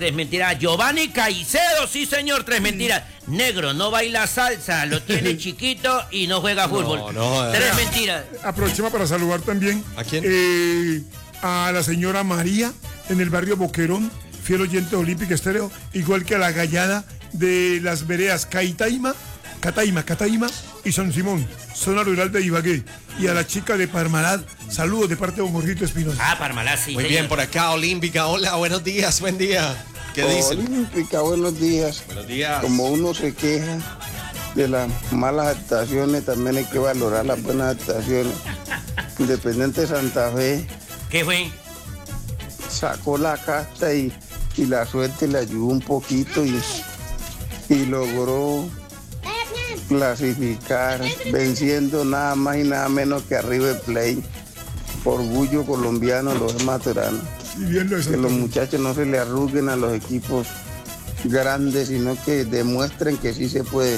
tres mentiras. Giovanni Caicedo, sí señor, tres mentiras. Negro, no baila salsa, lo tiene chiquito y no juega fútbol. Tres mentiras. Aprovechemos para saludar también. ¿A quién? A la señora María, en el barrio Boquerón, fiel oyente de Olímpica Estéreo, igual que a la gallada de las veredas Cataima y San Simón, zona rural de Ibagué. Y a la chica de Parmalat, saludos de parte de don Jorgito Espinosa. Ah, Parmalat, sí. Muy señor. bien, por acá, Olímpica. Hola, buenos días, buen día. ¿Qué dicen? Olímpica, buenos días. Buenos días. Como uno se queja de las malas actuaciones, también hay que valorar las buenas actuaciones. Independiente Santa Fe ¿Qué fue? sacó la casta y la suerte le ayudó un poquito y logró clasificar venciendo nada más y nada menos que a River Plate. Orgullo colombiano, los maturanos. Y bien lo de Que Santa los Fe. muchachos no se le arruguen a los equipos grandes, sino que demuestren que sí se puede.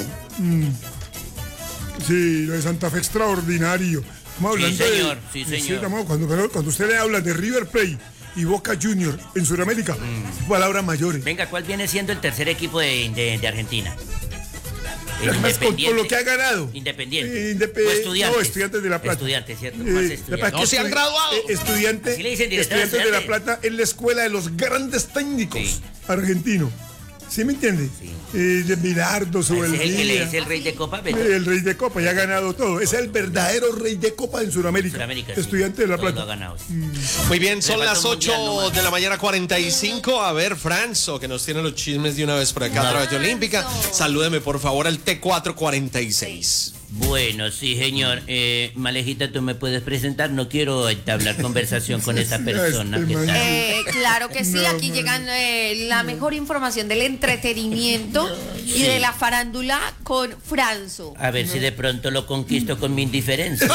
Sí, lo de Santa Fe extraordinario. Estamos hablando señor, de, sí, señor. Cuando usted le habla de River Plate y Boca Junior en Sudamérica, palabras mayores. Venga, ¿cuál viene siendo el tercer equipo de Argentina? Además, con lo que ha ganado. Independiente. O O Estudiantes. No, Estudiantes de La Plata. Estudiantes, ¿cierto? Más Lo que Estudiantes. pasa es que No se han graduado. Así le dicen director Estudiantes de La Estudiantes. Plata es la escuela de los grandes técnicos Sí. argentinos. ¿Sí me entiende? Sí. De Mirardo, Ese es el que le Subeldía. dice el rey de Copa, Beto. El rey de Copa, ya ha ganado todo. Es el verdadero rey de Copa en Sudamérica. Sudamérica, sí. Estudiante de La Todo lo Plata. ha ganado, sí. Muy bien, son Le las falta un mundial 8 nomás. de la mañana, 45. A ver, Franzo, que nos tiene los chismes de una vez por acá a través de Olímpica. Salúdeme, por favor, al T446. Bueno, sí, señor. Malejita, ¿tú me puedes presentar? No quiero entablar conversación con esa persona que está. Claro que sí, No, aquí man. llegan la mejor información del entretenimiento y de la farándula con Franzo. A ver si de pronto lo conquisto con mi indiferencia.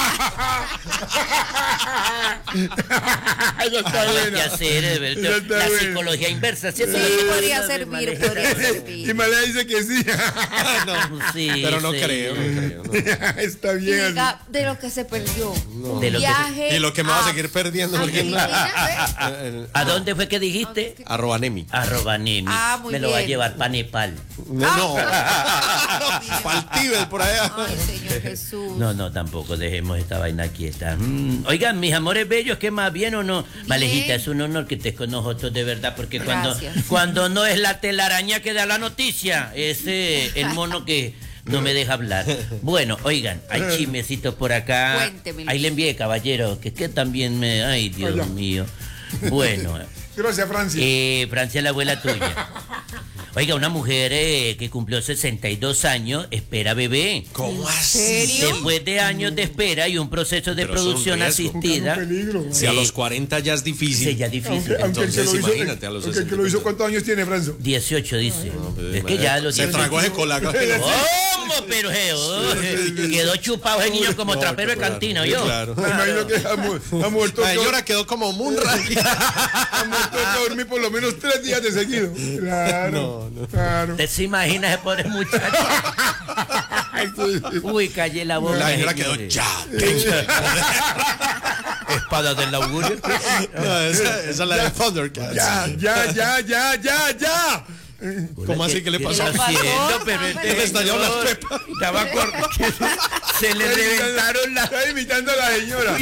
Esa está Hay que buena. hacer, Esa está la buena. psicología inversa, ¿cierto? Sí, podría servir, podría servir. Y Malea dice que sí. Sí, Pero no sí. creo, no creo. No. Está bien así. Diga de lo que se perdió. Un De lo que se- viaje Y lo que me va a a- seguir perdiendo. a Porque Filipinas, ¿eh? ¿A dónde fue que dijiste? Arroba Nemi. Arroba Nemi. Ah, muy Me lo va a bien. llevar para Nepal. No. Pa'l Tíbet por allá. Ay, Señor Jesús. No, tampoco dejemos esta vaina quieta. Oigan, mis amores bellos, ¿qué más bien o no? Malejita, es un honor que estés con nosotros de verdad, porque Gracias. cuando no es la telaraña que da la noticia, es el mono que no me deja hablar. Bueno, oigan, hay chismecitos por acá. Cuéntemelo. Ahí le envié, caballero, que también me... Ay, Dios Allá. mío. Bueno, Gracias, Francia. Francia, la abuela tuya. Oiga, una mujer que cumplió 62 años espera bebé. ¿Cómo así? ¿Serio? Después de años de espera y un proceso de Pero es un producción riesgo. asistida. Un peligro. Si a los 40 ya es difícil. Sí, ya difícil. Aunque el que Entonces, lo hizo, imagínate, a los aunque el que lo 60. hizo, ¿cuántos años tiene, Franzo? 18 dice. Pues, Es que ya lo se tiene. tragó ese colaga. ¿Cómo? Pero quedó chupado ese niño como No, trapero de claro, cantina, sí, ¿yo? claro. Me imagino que ha muerto. La señora quedó como Munra. Ha muerto de dormir por lo menos 3 días de seguido. Claro. Claro. ¿Te se imaginas ese pobre muchacho? Uy, callé la boca. La señora quedó señores. ya. Espada del augurio. No, esa es la de Thundercats. Ya. ¿Cómo así? ¿Qué le pasó? está haciendo? Pero Se le estallaron las pepas. Estaba se le reventaron las... Está imitando a la señora.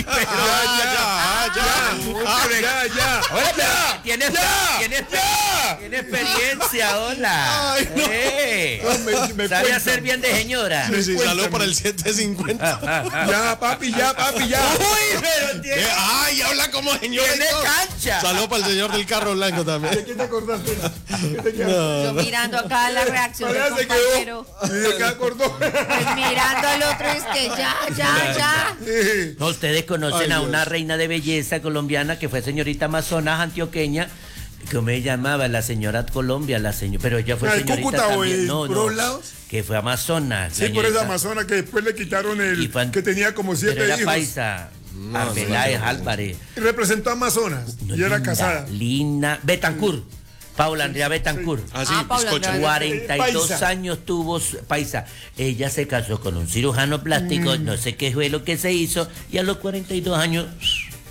Ya. Hola, tiene experiencia, hola. Ay, no. Me Sabe cuenta. hacer bien de señora. Sí, sí, salud para el 750. Ya, papi. Uy, pero tiene Ay, habla como señor. y todo. cancha. Salud para el señor del carro blanco también. ¿De qué te acordaste? ¿Qué te quedaste? Yo mirando acá la reacción del Ahora se compañero. quedó. ¿De qué acordó? Pues mirando al otro es que ya. No, ustedes conocen Ay, a Dios. una reina de belleza colombiana que fue señorita Amazonas antioqueña. ¿Cómo se llamaba? La señora Colombia, pero ella fue ¿La de señorita Cúcuta o también. de No, por no, los lados? que fue Amazonas. Sí, por esa amazona que después le quitaron que tenía como 7 pero era hijos. paisa. Arbeláez Álvarez. Y representó a Amazonas. Y era casada. Lina Betancourt. Paula Andrea Betancourt. Así, Ah, Paula bizcocho. Andrea. 42 Paisa. años tuvo paisa. Ella se casó con un cirujano plástico, no sé qué fue lo que se hizo, y a los 42 años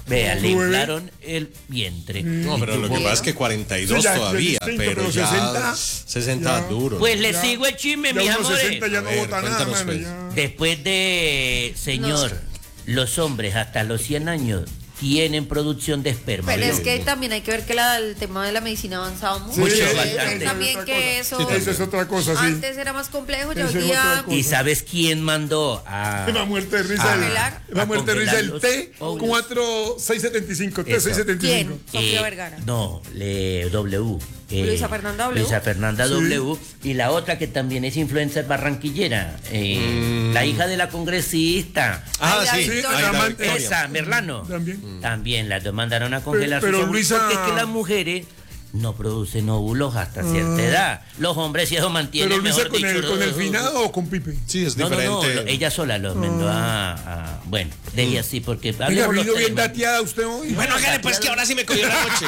Vea, le inflaron el vientre. No, pero lo que pasa es que 42 Sí, ya, todavía, ya, pero ya ya 60 ya. duro. Pues le sigo el chisme, mis Ya unos amores. 60 ya no A ver, vota nada, cuéntanos, mano, pues. ya. Después de, señor, los hombres hasta los 100 años tienen producción de esperma. Pero ¿vio? es que también hay que ver que el tema de la medicina ha avanzado mucho. Mucho, Sí, bastante. también que eso Esa es otra cosa, sí. antes era más complejo, ya Esa hoy es otra día cosa. ¿Y sabes quién mandó a...? Me ha muerto de risa. ¿Congelar? Me ha muerto de risa el congelar los óvulos? T4675. Eso. T675. ¿Quién? Sofía Vergara. No, W. Luisa Fernanda W. Luisa Fernanda W. Y la otra que también es influencer barranquillera. La hija de la congresista. Ah, Ay, sí. la Sí, Victoria. Ay, la amante. Victoria. Esa, Merlano. También. También las dos mandaron a congelar Pero sus óvulos, Luisa- porque es que las mujeres no producen óvulos hasta cierta edad. Los hombres sí eso mantienen, Pero Luisa mejor con dicho, con el finado o con Pipe. Sí, es No, diferente. ella sola los mandó a bueno, de ella sí, porque Oiga, hablemos los vino bien temas. dateada usted hoy. Bueno, hágale pues que ahora sí me cogió la noche.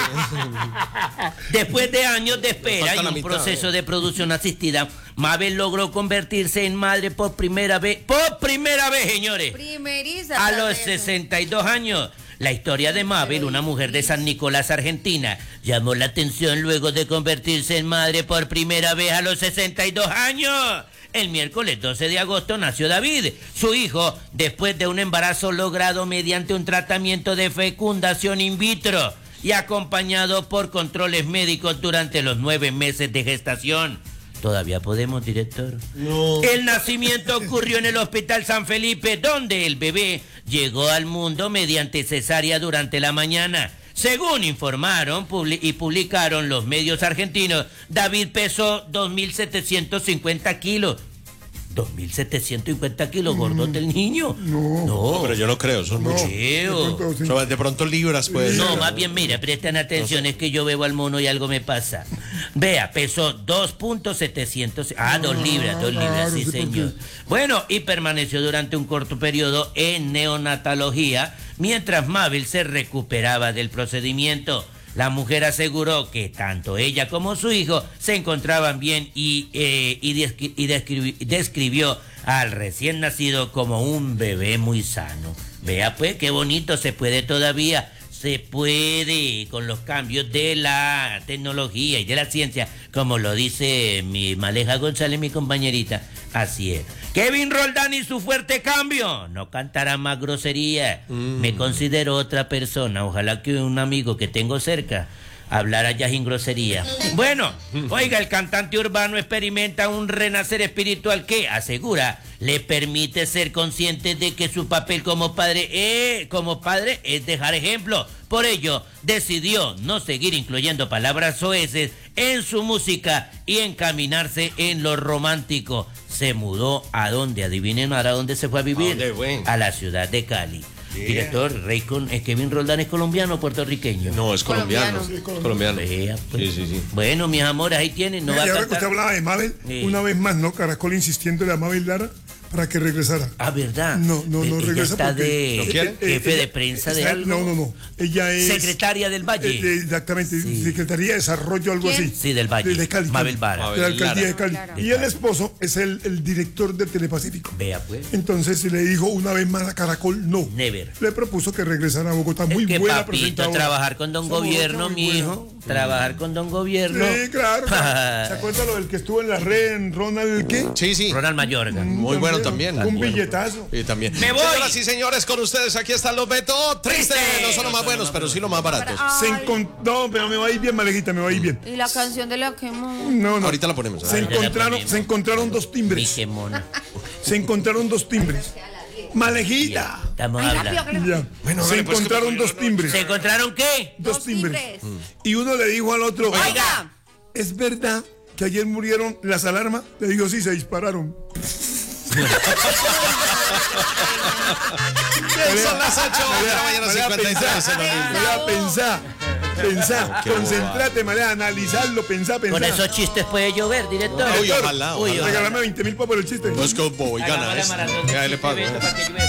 Después de años de espera Falta y la un mitad, proceso de producción asistida, Mabel logró convertirse en madre por primera vez, señores, Primeriza. a los 62 años. La historia de Mabel, una mujer de San Nicolás, Argentina, llamó la atención luego de convertirse en madre por primera vez a los 62 años. El miércoles 12 de agosto nació David, su hijo, después de un embarazo logrado mediante un tratamiento de fecundación in vitro y acompañado por controles médicos durante los 9 meses de gestación. ¿Todavía podemos, director? No. El nacimiento ocurrió en el Hospital San Felipe, donde el bebé llegó al mundo mediante cesárea durante la mañana. Según informaron y publicaron los medios argentinos, David pesó 2.750 kilos. 2.750 kilos, gordote el niño. No, pero yo no creo, son muchos. Cheo. De pronto libras, pues. No, más bien, mira, presten atención, es que yo veo al mono y algo me pasa. Vea, pesó 2.700... 2 libras, sí, señor. Bueno, y permaneció durante un corto periodo en neonatología, mientras Mabel se recuperaba del procedimiento. La mujer aseguró que tanto ella como su hijo se encontraban bien y describió al recién nacido como un bebé muy sano. Vea pues, qué bonito se puede todavía. Se puede con los cambios de la tecnología y de la ciencia, como lo dice mi Maleja González, mi compañerita. Así es. Kevin Roldán y su fuerte cambio. No cantará más grosería. Me considero otra persona. Ojalá que un amigo que tengo cerca hablara ya sin grosería. Bueno, oiga, el cantante urbano experimenta un renacer espiritual que, asegura, le permite ser consciente de que su papel como padre es dejar ejemplo. Por ello, decidió no seguir incluyendo palabras soeces en su música y encaminarse en lo romántico. Se mudó a dónde, adivinen ahora dónde se fue a vivir. ¿A dónde fue? A la ciudad de Cali. Director, Kevin Roldán es colombiano o puertorriqueño. No, es colombiano. Colombiano. Vea, pues. Sí. Bueno, mis amores, ahí tienen. No Y va a ahora que usted cantar. hablaba de Mabel, Sí. una vez más, ¿no? Caracol insistiéndole a Mabel Lara para que regresara. Ah, ¿verdad? No Ella regresa está porque- de ¿No quiere? jefe de prensa de está- algo. No. Ella es... Secretaria del Valle. Exactamente, Sí. Secretaría de Desarrollo, algo ¿Quién? así. Sí, del Valle. De Cali. Mabel Vara. De la alcaldía de Cali. Lara. Y el esposo es el director del Telepacífico. Vea, pues. Entonces le dijo una vez más a Caracol, no. Never. Le propuso que regresara a Bogotá. Muy Es que, buena papito, presentadora. trabajar con don Gobierno, muy mi buena. hijo. Trabajar con don Gobierno. Sí, claro. ¿Se acuerda lo del que estuvo en la red, en Ronald qué? Sí. Ronald Mayorga. Muy bueno también. Un Bueno. billetazo. Y también. ¡Me voy! Señoras y señores, con ustedes aquí están los Beto Triste. No son los más buenos, pero sí los más baratos. No, pero me va a ir bien, Malejita, me va a ir bien. Y la canción de la que No. Ahorita la ponemos. Se encontraron dos Mi timbres. qué mona. Se encontraron dos timbres. Malejita. Estamos Ay, hablando. rápido, Ya. Bueno, Se vale, pues, encontraron que- dos timbres. ¿Se encontraron qué? Dos timbres. Y uno le dijo al otro, Oiga. ¿es verdad que ayer murieron las alarmas? Le dijo, sí, se dispararon. Son las 8 de la mañana, 53 en Olivia. Pensá, concéntrate, María, analizarlo, pensá. Con esos chistes puede llover, director. Uy, ojalá. Uy, Regálame 20.000 para por el chiste. No es como y gana. Hagamos la maratón de Ya le chistes, pago. Beto, para que llueva.